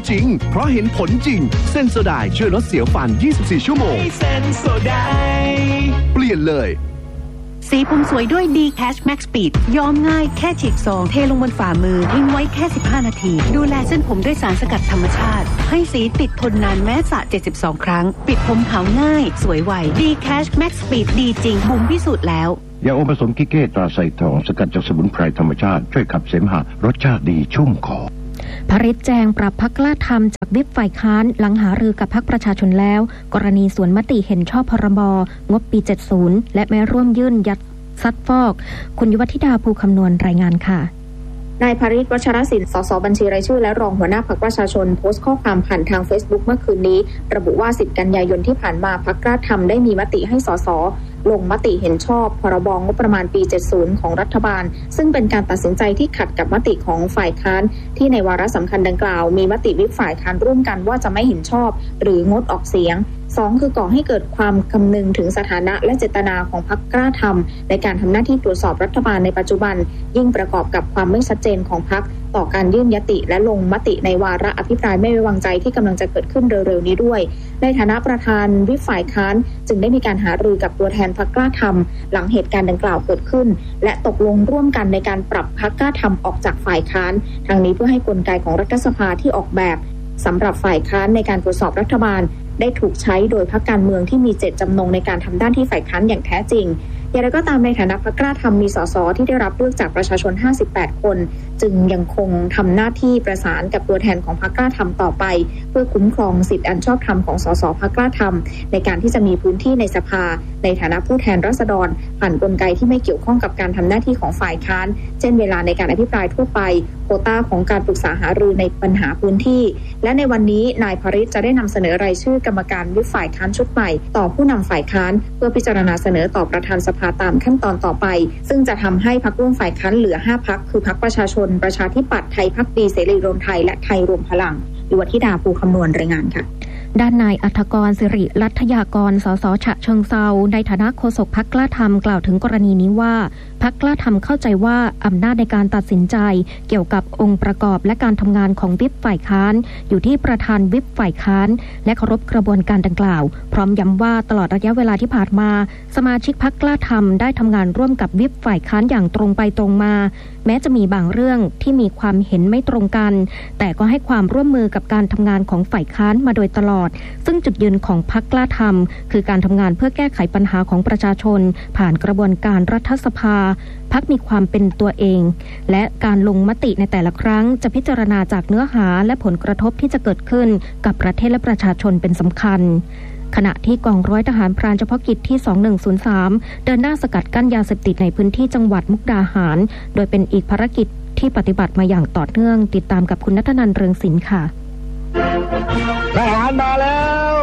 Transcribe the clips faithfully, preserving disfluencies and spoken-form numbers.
ริงๆเพราะเห็นผลจริงเซนโซไดช่วยลดเสียวฟันยี่สิบสี่ชั่วโมงเซนโซไดเปลี่ยนเลยสีผมสวยด้วย D-Cash Max Speed ย้อมง่ายแค่ฉีกซองเทลงบนฝ่ามือทิ้งไว้แค่สิบห้านาทีดูแลเส้นผมด้วยสารสกัดธรรมชาติให้สีติดทนนานแม้สระเจ็ดสิบสองครั้งปิดผมขาวง่ายสวยไว D-Cash Max Speed ดีจริงบุ๋มพิสูจน์แล้วยาอมผสมกิเก้ตราไซทองสกัดจากสมุนไพรธรรมชาติช่วยขับเสมหะรสชาติดีชุ่มคอพริตแจงปรับพรรคกล้าทำจากวิปฝ่ายค้านหลังหารือกับพรรคประชาชนแล้วกรณีสวนมติเห็นชอบพรบงบปีเจ็ดสิบและไม่ร่วมยื่นยัดซัดฟอกคุณยุวธิดาภูคำนวณรายงานค่ะนายภริต วัชรศิลป์ สสบัญชีรายชื่อและรองหัวหน้าพรรคประชาชนโพสต์ข้อความผ่านทาง Facebook เมื่อคืนนี้ระบุว่าสิบกันยายนที่ผ่านมาพรรคกล้าทำได้มีมติให้สสลงมติเห็นชอบพรบงบประมาณปีเจ็ดสิบของรัฐบาลซึ่งเป็นการตัดสินใจที่ขัดกับมติของฝ่ายค้านที่ในวาระสำคัญดังกล่าวมีมติวิปฝ่ายค้านร่วมกันว่าจะไม่เห็นชอบหรืองดออกเสียงสองคือก่อให้เกิดความคำนึงถึงสถานะและเจตนาของพรรคกล้าทำในการทำหน้าที่ตรวจสอบรัฐบาลในปัจจุบันยิ่งประกอบกับความไม่ชัดเจนของพรรคต่อการยื่นยติและลงมติในวาระอภิปรายไม่ไว้วางใจที่กำลังจะเกิดขึ้นเร็วๆนี้ด้วยในฐานะประธานวิปฝ่ายค้านจึงได้มีการหารือกับตัวแทนพรรคกล้าทำหลังเหตุการณ์ดังกล่าวเกิดขึ้นและตกลงร่วมกันในการปรับพรรคกล้าทำออกจากฝ่ายค้านทางนี้เพื่อให้กลไกของรัฐสภาที่ออกแบบสำหรับฝ่ายค้านในการตรวจสอบรัฐบาลได้ถูกใช้โดยพรรคการเมืองที่มีเจตจำนงในการทำหน้าที่ฝ่ายค้านอย่างแท้จริงอย่างไรก็ตามในฐานะพรรคกล้าทำมีสสที่ได้รับเลือกจากประชาชนห้าสิบแปดคนจึงยังคงทำหน้าที่ประสานกับตัวแทนของพรรคกล้าทำต่อไปเพื่อคุ้มครองสิทธิอันชอบธรรมของสสพรรคกล้าทำในการที่จะมีพื้นที่ในสภาในฐานะผู้แทนราษฎรผ่านกลไกที่ไม่เกี่ยวข้องกับการทำหน้าที่ของฝ่ายค้านเช่นเวลาในการอภิปรายทั่วไปโควต้าของการปรึกษาหารือในปัญหาพื้นที่และในวันนี้นายภริตจะได้นำเสนอรายชื่อกรรมการวิปฝ่ายค้านชุดใหม่ต่อผู้นำฝ่ายค้านเพื่อพิจารณาเสนอต่อประธานสภาตามขั้นตอนต่อไปซึ่งจะทำให้พรรคร่วมฝ่ายค้านเหลือห้าพรรคคือพรรคประชาชนประชาธิปัตย์ไทยพรรคดีเสรีรวมไทยและไทยรวมพลังยุวธิดาภูคำนวณรายงานค่ะด้านนายอัฐกรสิริรัตยากรสสฉะเชิงเทราในฐานะโฆษกพรรคกล้าทำกล่าวถึงกรณีนี้ว่าพรรคกล้าทำเข้าใจว่าอำนาจในการตัดสินใจเกี่ยวกับองค์ประกอบและการทำงานของวิปฝ่ายค้านอยู่ที่ประธานวิปฝ่ายค้านและเคารพกระบวนการดังกล่าวพร้อมย้ำว่าตลอดระยะเวลาที่ผ่านมาสมาชิกพรรคกล้าทำได้ทำงานร่วมกับวิปฝ่ายค้านอย่างตรงไปตรงมาแม้จะมีบางเรื่องที่มีความเห็นไม่ตรงกันแต่ก็ให้ความร่วมมือกับการทำงานของฝ่ายค้านมาโดยตลอดซึ่งจุดยืนของพรรคกล้าทำคือการทำงานเพื่อแก้ไขปัญหาของประชาชนผ่านกระบวนการรัฐสภาพรรคมีความเป็นตัวเองและการลงมติในแต่ละครั้งจะพิจารณาจากเนื้อหาและผลกระทบที่จะเกิดขึ้นกับประเทศและประชาชนเป็นสำคัญขณะที่กองร้อยทหารพรานเฉพาะกิจที่สองหนึ่งศูนย์สามเดินหน้าสกัดกั้นยาเสพติดในพื้นที่จังหวัดมุกดาหารโดยเป็นอีกภารกิจที่ปฏิบัติมาอย่างต่อเนื่องติดตามกับคุณณัฐนันท์เรืองศิลป์ค่ะทหารมาแล้ว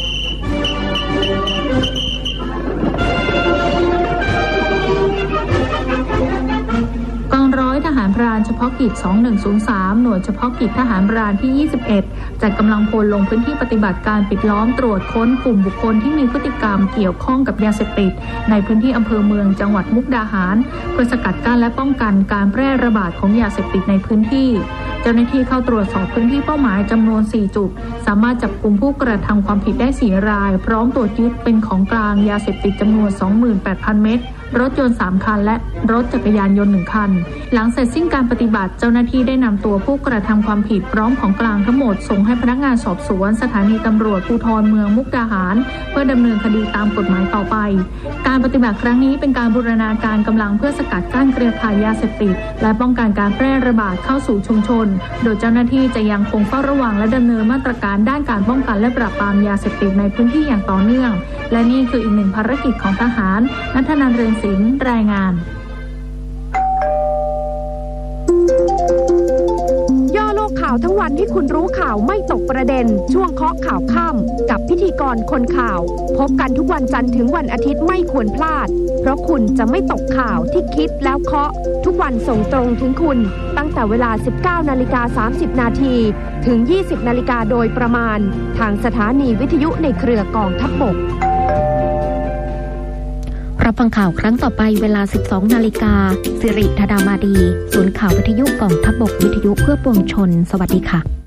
กองร้อยทหารพรานเฉพาะกิจสองหนึ่งศูนย์สามหน่วยเฉพาะกิจทหารพรานที่ยี่สิบเอ็ดจัดกำลังพลลงพื้นที่ปฏิบัติการปิดล้อมตรวจค้นกลุ่มบุคคลที่มีพฤติกรรมเกี่ยวข้องกับยาเสพติดในพื้นที่อำเภอเมืองจังหวัดมุกดาหารเพื่อสกัดกั้นและป้องกันการแพร่ระบาดของยาเสพติดในพื้นที่เจ้าหน้าที่เข้าตรวจสอบพื้นที่เป้าหมายจำนวนสี่จุดสามารถจับกลุ่มผู้กระทำความผิดได้สี่รายพร้อมตรวจยึดเป็นของกลางยาเสพติดจำนวน สองหมื่นแปดพัน เม็ดรถยนต์สามคันและรถจักรยานยนต์หนึ่งคันหลังเสร็จสิ้นการปฏิบัติเจ้าหน้าที่ได้นำตัวผู้กระทำความผิดพร้อมของกลางทั้งหมดส่งให้พนักงานสอบสวนสถานีตำรวจภูธรเมืองมุกดาหารเพื่อดำเนินคดีตามกฎหมายต่อไปการปฏิบัติครั้งนี้เป็นการบูรณาการกำลังเพื่อสกัดกั้นเครือข่ายยาเสพติดและป้องกันการแพร่ระบาดเข้าสู่ชุมชนโดยเจ้าหน้าที่จะยังคงเฝ้าระวังและดำเนินมาตรการด้านการป้องกันและปราบปรามยาเสพติดในพื้นที่อย่างต่อเนื่องและนี่คืออีกหนึ่งภารกิจของทหารณัฐนันท์ เรืองศิลป์รายงานย่อโลกข่าวทั้งวันให้คุณรู้ข่าวไม่ตกประเด็นช่วงเคาะข่าวค่ำกับพิธีกรคนข่าวพบกันทุกวันจันทร์ถึงวันอาทิตย์ไม่ควรพลาดเพราะคุณจะไม่ตกข่าวที่คิดแล้วเคาะทุกวันส่งตรงถึงคุณตั้งแต่เวลา สิบเก้านาฬิกาสามสิบ นาทีถึง ยี่สิบนาฬิกาโดยประมาณทางสถานีวิทยุในเครือกองทัพบกรับฟังข่าวครั้งต่อไปเวลา สิบสองนาฬิกาสิริธดามาดีศูนย์ข่าววิทยุกองทัพบกวิทยุเพื่อปวงชนสวัสดีค่ะ